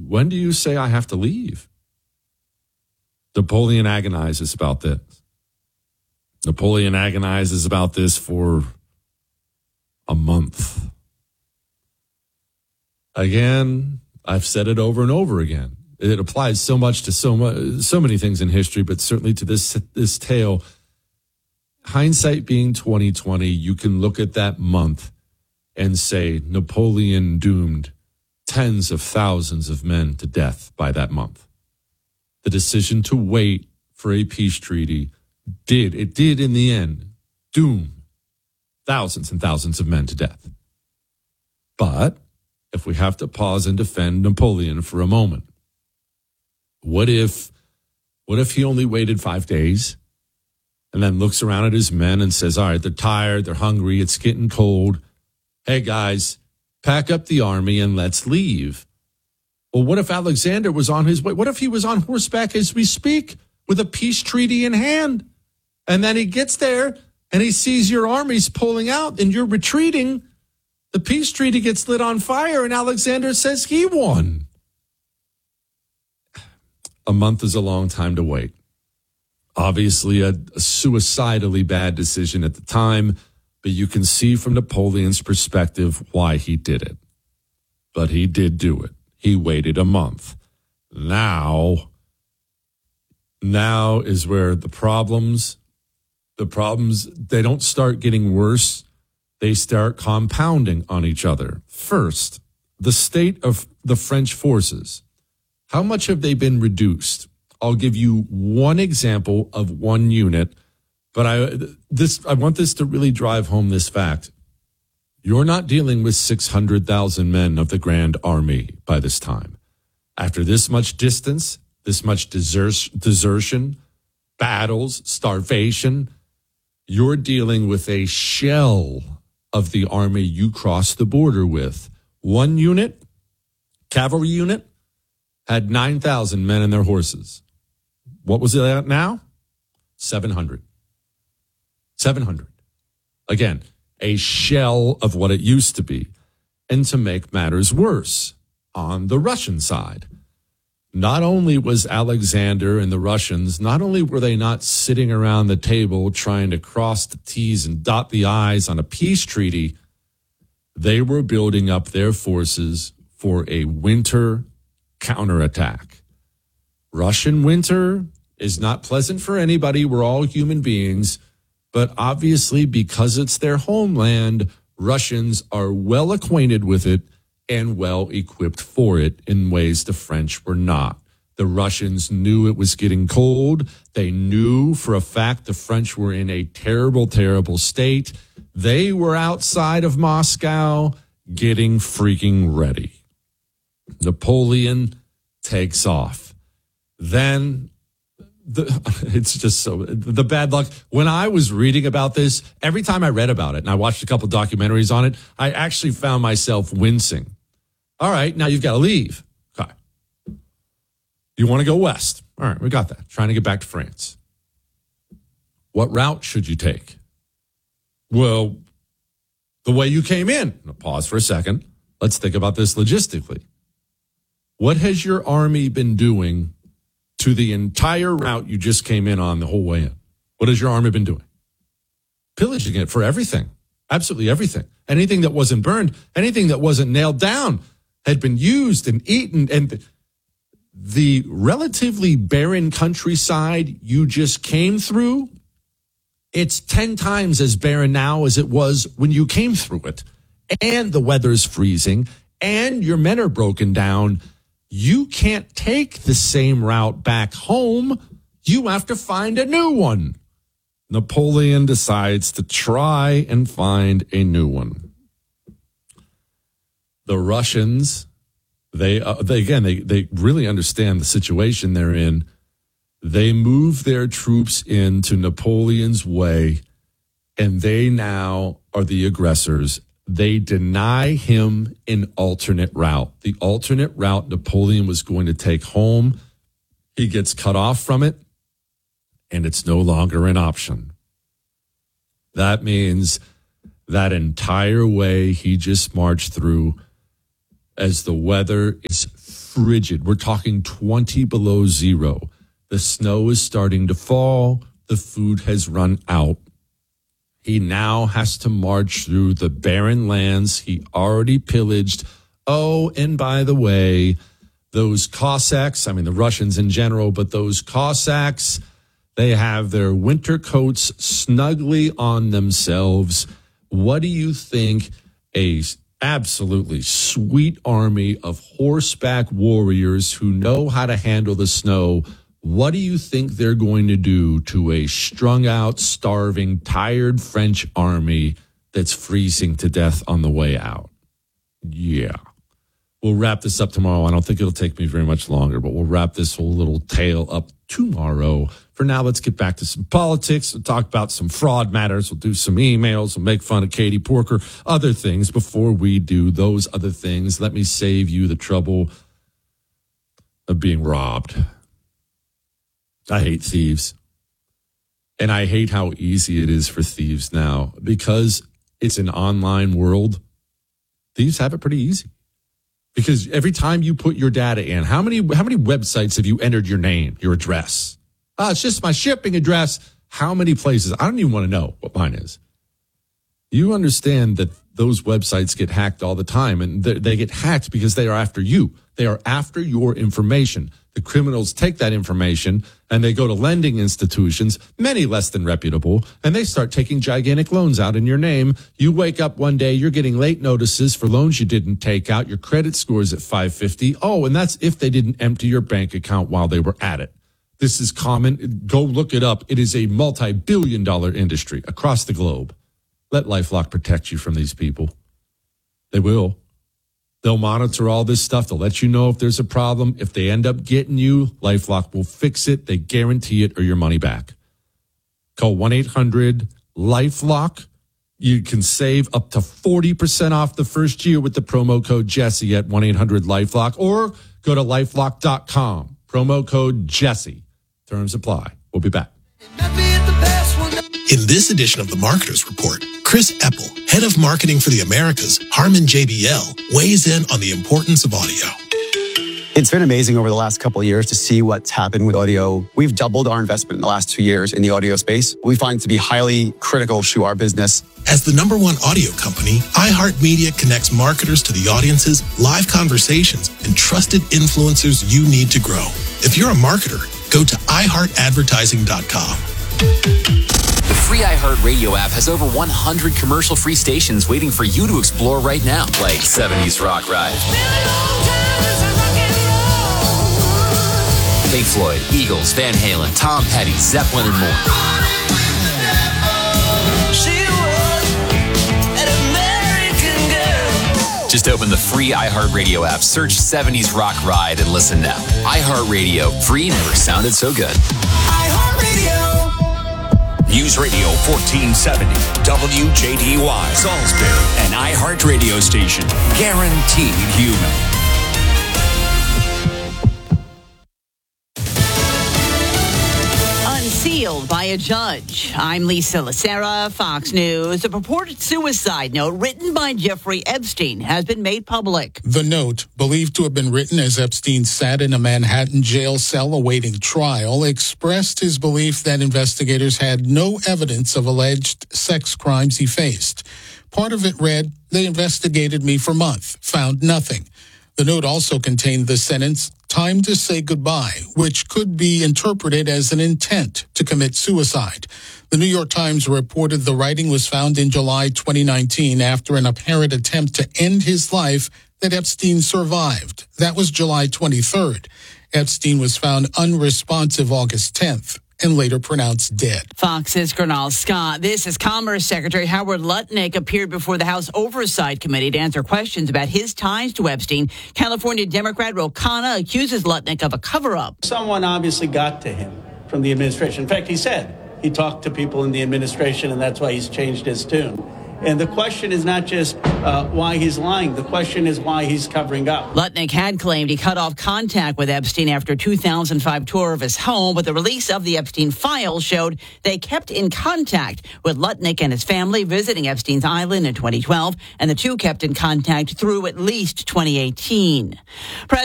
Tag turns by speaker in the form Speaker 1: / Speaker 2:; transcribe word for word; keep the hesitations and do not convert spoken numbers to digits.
Speaker 1: when do you say I have to leave? Napoleon agonizes about this. Napoleon agonizes about this for a month. Again, I've said it over and over again. It applies so much to so much, so many things in history, but certainly to this this tale. Hindsight being twenty twenty, you can look at that month and say Napoleon doomed tens of thousands of men to death by that month. The decision to wait for a peace treaty did, it did in the end, doom thousands and thousands of men to death. But if we have to pause and defend Napoleon for a moment, what if, what if he only waited five days and then looks around at his men and says, all right, they're tired, they're hungry, it's getting cold. Hey, guys, pack up the army and let's leave. Well, what if Alexander was on his way? What if he was on horseback as we speak with a peace treaty in hand? And then he gets there and he sees your armies pulling out and you're retreating. The peace treaty gets lit on fire and Alexander says he won. A month is a long time to wait. Obviously, a, a suicidally bad decision at the time, but you can see from Napoleon's perspective why he did it. But he did do it. He waited a month. Now, now is where the problems, the problems, they don't start getting worse. They start compounding on each other. First, the state of the French forces. How much have they been reduced? I'll give you one example of one unit, but I this I want this to really drive home this fact. You're not dealing with six hundred thousand men of the Grand Army by this time. After this much distance, this much desert, desertion, battles, starvation, you're dealing with a shell of the army you crossed the border with. One unit, cavalry unit, had nine thousand men and their horses. What was it at now? seven hundred. seven hundred. Again, a shell of what it used to be. And to make matters worse, on the Russian side, not only was Alexander and the Russians, not only were they not sitting around the table trying to cross the T's and dot the I's on a peace treaty, they were building up their forces for a winter counterattack. Russian winter is not pleasant for anybody. We're all human beings. But obviously, because it's their homeland, Russians are well acquainted with it and well equipped for it in ways the French were not. The Russians knew it was getting cold. They knew for a fact the French were in a terrible, terrible state. They were outside of Moscow getting freaking ready. Napoleon takes off. Then the, it's just so the bad luck. When I was reading about this, every time I read about it and I watched a couple documentaries on it, I actually found myself wincing. All right, now you've got to leave. Okay. You want to go west. All right, we got that. Trying to get back to France. What route should you take? Well, the way you came in. Now, pause for a second. Let's think about this logistically. What has your army been doing to the entire route you just came in on the whole way in? What has your army been doing? Pillaging it for everything. Absolutely everything. Anything that wasn't burned, anything that wasn't nailed down had been used and eaten. And the relatively barren countryside you just came through, it's ten times as barren now as it was when you came through it. And the weather's freezing and your men are broken down. You can't take the same route back home. You have to find a new one. Napoleon decides to try and find a new one. The Russians, they, uh, they again, they, they really understand the situation they're in. They move their troops into Napoleon's way, and they now are the aggressors. They deny him an alternate route. The alternate route Napoleon was going to take home, he gets cut off from it, and it's no longer an option. That means that entire way he just marched through, as the weather is frigid. We're talking twenty below zero. The snow is starting to fall. The food has run out. He now has to march through the barren lands he already pillaged. Oh, and by the way, those Cossacks, I mean the Russians in general, but those Cossacks, they have their winter coats snugly on themselves. What do you think a absolutely sweet army of horseback warriors who know how to handle the snow, what do you think they're going to do to a strung out, starving, tired French army that's freezing to death on the way out? Yeah. We'll wrap this up tomorrow. I don't think it'll take me very much longer, but we'll wrap this whole little tale up tomorrow. For now, let's get back to some politics. We'll talk about some fraud matters. We'll do some emails. We'll make fun of Katie Porker, other things. Before we do those other things, let me save you the trouble of being robbed. I hate thieves. And I hate how easy it is for thieves now. Because it's an online world, thieves have it pretty easy. Because every time you put your data in, how many how many websites have you entered your name, your address? Oh, it's just my shipping address. How many places? I don't even want to know what mine is. You understand that those websites get hacked all the time, and they get hacked because they are after you. They are after your information. The criminals take that information and they go to lending institutions, many less than reputable, and they start taking gigantic loans out in your name. You wake up one day, you're getting late notices for loans you didn't take out. Your credit score is at five fifty. Oh, and that's if they didn't empty your bank account while they were at it. This is common. Go look it up. It is a multi-billion dollar industry across the globe. Let LifeLock protect you from these people. They will. They'll monitor all this stuff. They'll let you know if there's a problem. If they end up getting you, LifeLock will fix it. They guarantee it or your money back. Call one eight hundred LifeLock. You can save up to forty percent off the first year with the promo code Jesse at one eight hundred LifeLock, or go to lifelock dot com. Promo code Jesse. Terms apply. We'll be back.
Speaker 2: In this edition of the Marketers Report, Chris Eppel, head of marketing for the Americas, Harman J B L, weighs in on the importance of audio.
Speaker 3: It's been amazing over the last couple of years to see what's happened with audio. We've doubled our investment in the last two years in the audio space. We find it to be highly critical to our business.
Speaker 2: As the number one audio company, iHeartMedia connects marketers to the audiences, live conversations, and trusted influencers you need to grow. If you're a marketer, go to i heart advertising dot com.
Speaker 4: The free iHeartRadio app has over one hundred commercial-free stations waiting for you to explore right now, like seventies Rock Ride, Pink Floyd, Eagles, Van Halen, Tom Petty, Zeppelin, and more. Just open the free iHeartRadio app, search seventies Rock Ride, and listen now. iHeartRadio, free never sounded so good.
Speaker 5: iHeartRadio. News Radio fourteen seventy, W J D Y, Salisbury, an iHeartRadio station. Guaranteed human.
Speaker 6: Unsealed by a judge. I'm Lisa Lacera, Fox News. A purported suicide note written by Jeffrey Epstein has been made public.
Speaker 7: The note, believed to have been written as Epstein sat in a Manhattan jail cell awaiting trial, expressed his belief that investigators had no evidence of alleged sex crimes he faced. Part of it read, "They investigated me for months, found nothing." The note also contained the sentence, "Time to say goodbye," which could be interpreted as an intent to commit suicide. The New York Times reported the writing was found in July twenty nineteen after an apparent attempt to end his life that Epstein survived. That was July twenty-third. Epstein was found unresponsive August tenth. And later pronounced dead.
Speaker 6: Fox's Gernal Scott. This is Commerce Secretary Howard Lutnick appeared before the House Oversight Committee to answer questions about his ties to Epstein. California Democrat Ro Khanna accuses Lutnick of a cover-up.
Speaker 8: Someone obviously got to him from the administration. In fact, he said he talked to people in the administration, and that's why he's changed his tune. And the question is not just uh, why he's lying. The question is why he's covering up.
Speaker 6: Lutnick had claimed he cut off contact with Epstein after a two thousand five tour of his home, but the release of the Epstein files showed they kept in contact with Lutnick and his family visiting Epstein's island in twenty twelve, and the two kept in contact through at least twenty eighteen.